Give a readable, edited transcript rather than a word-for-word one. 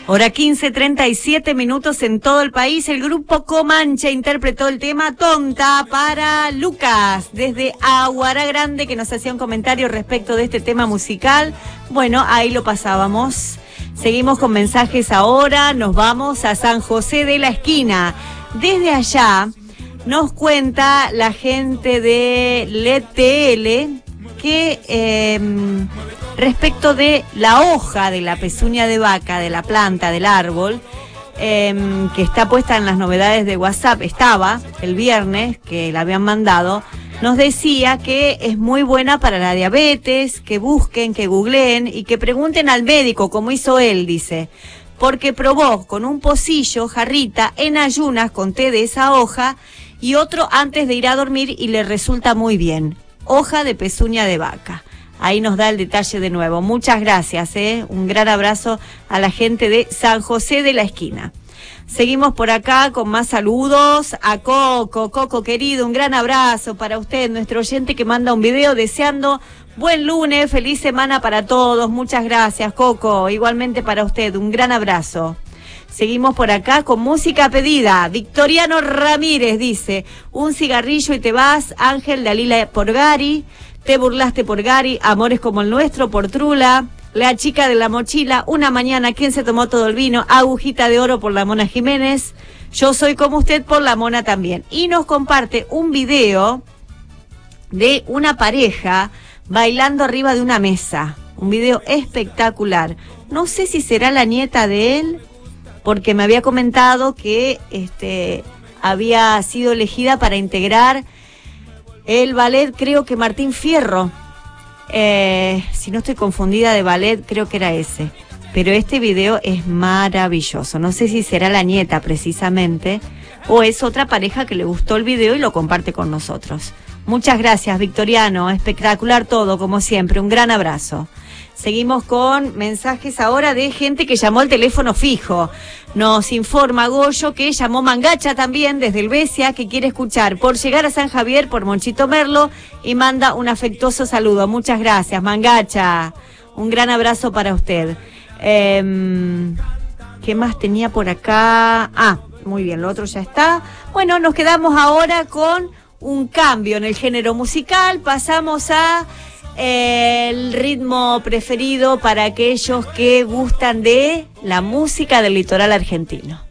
Hora 15:37 en todo el país. El grupo Comanche interpretó el tema Tonta para Lucas, desde Aguara Grande, que nos hacía un comentario respecto de este tema musical. Bueno, ahí lo pasábamos. Seguimos con mensajes ahora. Nos vamos a San José de la Esquina. Desde allá nos cuenta la gente de LEDTL que respecto de la hoja de la pezuña de vaca, de la planta, del árbol, que está puesta en las novedades de WhatsApp, estaba el viernes, que la habían mandado, nos decía que es muy buena para la diabetes, que busquen, que googleen y que pregunten al médico, como hizo él, dice, porque probó con un pocillo, jarrita, en ayunas con té de esa hoja y otro antes de ir a dormir y le resulta muy bien. Hoja de pezuña de vaca. Ahí nos da el detalle de nuevo. Muchas gracias, un gran abrazo a la gente de San José de la Esquina. Seguimos por acá con más saludos a Coco. Coco querido, un gran abrazo para usted, nuestro oyente que manda un video deseando buen lunes, feliz semana para todos. Muchas gracias, Coco. Igualmente para usted, un gran abrazo. Seguimos por acá con música pedida. Victoriano Ramírez dice, un cigarrillo y te vas, Ángel de Alila por Gary, te burlaste por Gary, Amores como el nuestro por Trula, La chica de la mochila, Una mañana, ¿quién se tomó todo el vino? Agujita de oro por la Mona Jiménez, Yo soy como usted por la Mona también. Y nos comparte un video de una pareja bailando arriba de una mesa. Un video espectacular. No sé si será la nieta de él, porque me había comentado que había sido elegida para integrar el ballet, creo que Martín Fierro. Si no estoy confundida de ballet, creo que era ese. Pero este video es maravilloso. No sé si será la nieta precisamente, o es otra pareja que le gustó el video y lo comparte con nosotros. Muchas gracias, Victoriano. Espectacular todo, como siempre. Un gran abrazo. Seguimos con mensajes ahora de gente que llamó al teléfono fijo. Nos informa Goyo que llamó Mangacha también desde el Besia, que quiere escuchar Por llegar a San Javier por Monchito Merlo y manda un afectuoso saludo. Muchas gracias, Mangacha. Un gran abrazo para usted. ¿Qué más tenía por acá? Muy bien, lo otro ya está. Bueno, nos quedamos ahora con un cambio en el género musical. Pasamos a el ritmo preferido para aquellos que gustan de la música del litoral argentino.